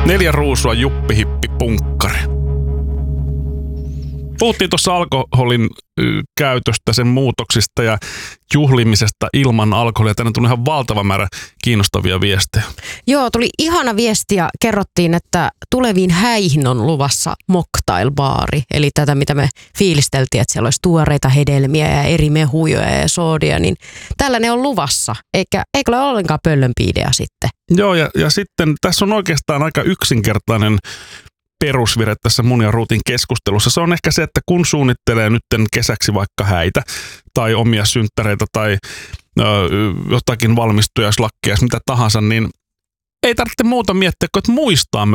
4 ruusua, juppi, hippi, punkkari. Puhuttiin tuossa alkoholin käytöstä, sen muutoksista ja juhlimisesta ilman alkoholia. Tänne tuli ihan valtava määrä kiinnostavia viestejä. Joo, tuli ihana viesti ja kerrottiin, että tuleviin häihin on luvassa mocktailbaari. Eli tätä, mitä me fiilisteltiin, että siellä olisi tuoreita hedelmiä ja eri mehuja ja soodia, niin tällainen on luvassa. Eikö ole ollenkaan pöllömpi idea sitten? Joo, ja sitten tässä on oikeastaan aika yksinkertainen perusvire tässä mun ja Ruutin keskustelussa. Se on ehkä se, että kun suunnittelee nytten kesäksi vaikka häitä tai omia synttäreitä tai jotakin valmistujaslakkia, mitä tahansa, niin ei tarvitse muuta miettiä, kun että muistaa